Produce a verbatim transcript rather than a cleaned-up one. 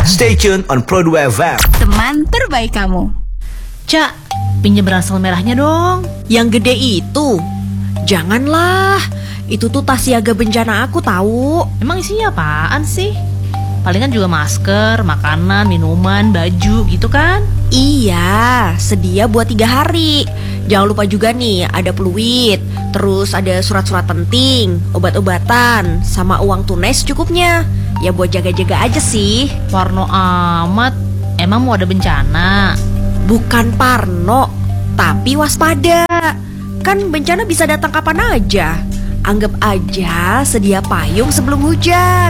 Stay tuned on Pro dua F M. Teman terbaik kamu. Cak, pinjam ransel merahnya dong. Yang gede itu? Janganlah. Itu tuh tas siaga bencana aku tahu. Emang isinya apaan sih? Palingan juga masker, makanan, minuman, baju gitu kan? Iya, sedia buat tiga hari. Jangan lupa juga nih, ada peluit, terus ada surat-surat penting, obat-obatan, sama uang tunai secukupnya. Ya buat jaga-jaga aja sih. Parno amat. Emang mau ada bencana? Bukan parno, tapi waspada. Kan bencana bisa datang kapan aja. Anggap aja sedia payung sebelum hujan.